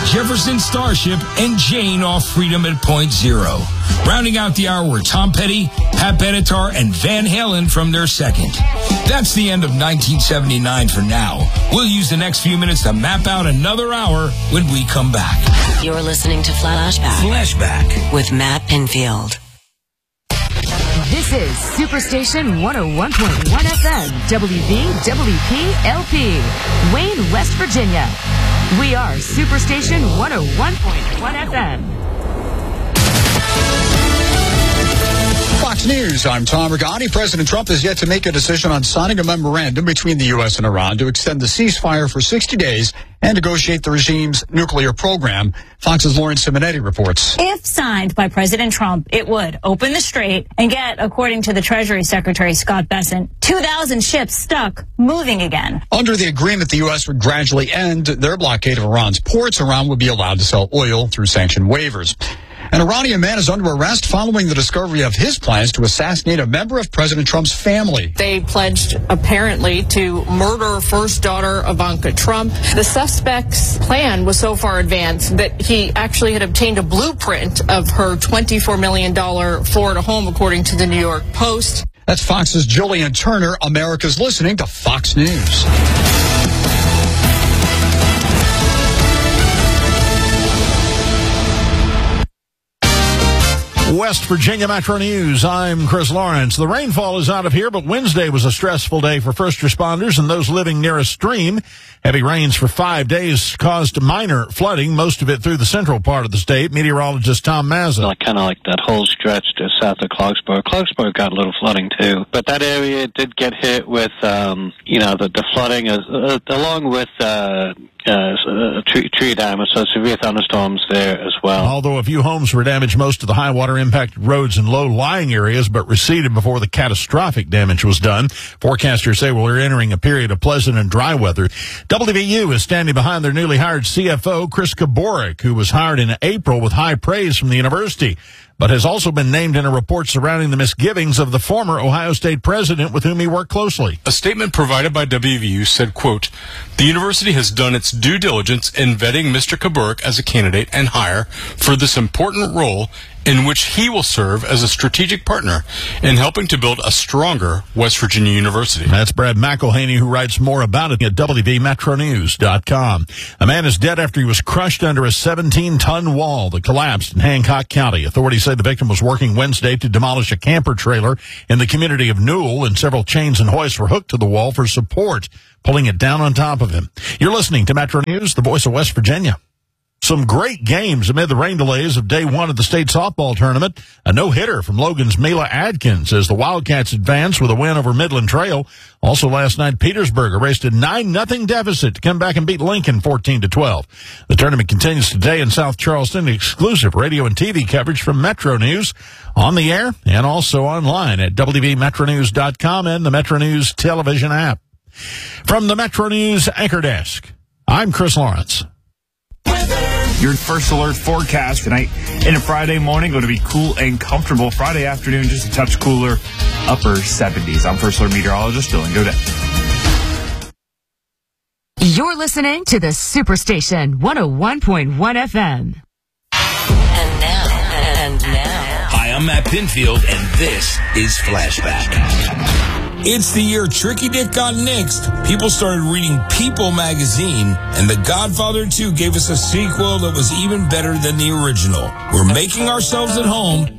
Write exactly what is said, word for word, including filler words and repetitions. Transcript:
Jefferson Starship, and Jane off Freedom at Point Zero. Rounding out the hour were Tom Petty, Pat Benatar, and Van Halen from their second. That's the end of nineteen seventy-nine for now. We'll use the next few minutes to map out another hour when we come back. You're listening to Flashback. Flashback. With Matt Pinfield. This is Superstation one oh one point one F M, W V W P L P, Wayne, West Virginia. We are Superstation one oh one point one F M. Fox News, I'm Tom Rigotti. President Trump has yet to make a decision on signing a memorandum between the U S and Iran to extend the ceasefire for sixty days and negotiate the regime's nuclear program. Fox's Lauren Simonetti reports. If signed by President Trump, it would open the strait and get, according to the Treasury Secretary Scott Bessent, two thousand ships stuck moving again. Under the agreement, the U S would gradually end their blockade of Iran's ports. Iran would be allowed to sell oil through sanction waivers. An Iranian man is under arrest following the discovery of his plans to assassinate a member of President Trump's family. They pledged, apparently, to murder first daughter Ivanka Trump. The suspect's plan was so far advanced that he actually had obtained a blueprint of her twenty-four million dollars Florida home, according to the New York Post. That's Fox's Julian Turner. America's listening to Fox News. West Virginia Metro News, I'm Chris Lawrence. The rainfall is out of here, but Wednesday was a stressful day for first responders and those living near a stream. Heavy rains for five days caused minor flooding, most of it through the central part of the state. Meteorologist Tom Mazza. Like, kind of like that whole stretch to south of Clarksburg. Clarksburg got a little flooding, too. But that area did get hit with, um, you know, the, the flooding, is, uh, along with uh, uh, tree, tree damage, so severe thunderstorms there as well. Although a few homes were damaged, most of the high water impacted roads and low-lying areas, but receded before the catastrophic damage was done. Forecasters say we're entering a period of pleasant and dry weather. W V U is standing behind their newly hired C F O, Chris Kaborik, who was hired in April with high praise from the university, but has also been named in a report surrounding the misgivings of the former Ohio State president with whom he worked closely. A statement provided by W V U said, quote, "The university has done its due diligence in vetting Mister Kaborik as a candidate and hire for this important role in which he will serve as a strategic partner in helping to build a stronger West Virginia university." That's Brad McElhaney, who writes more about it at W V Metro News dot com. A man is dead after he was crushed under a seventeen-ton wall that collapsed in Hancock County. Authorities say the victim was working Wednesday to demolish a camper trailer in the community of Newell, and several chains and hoists were hooked to the wall for support, pulling it down on top of him. You're listening to Metro News, the voice of West Virginia. Some great games amid the rain delays of day one of the state softball tournament. A no-hitter from Logan's Mila Adkins as the Wildcats advance with a win over Midland Trail. Also last night, Petersburg erased a nine nothing deficit to come back and beat Lincoln fourteen to twelve. The tournament continues today in South Charleston. Exclusive radio and T V coverage from Metro News on the air and also online at W V Metro News dot com and the Metro News television app. From the Metro News Anchor Desk, I'm Chris Lawrence. Your first alert forecast tonight and a Friday morning going to be cool and comfortable. Friday afternoon, just a touch cooler, upper seventies. I'm First Alert Meteorologist Dylan Godet. You're listening to the Superstation one oh one point one F M. And now, and now. Hi, I'm Matt Pinfield, and this is Flashback. It's the year Tricky Dick got nixed. People started reading People magazine, and The Godfather two gave us a sequel that was even better than the original. We're making ourselves at home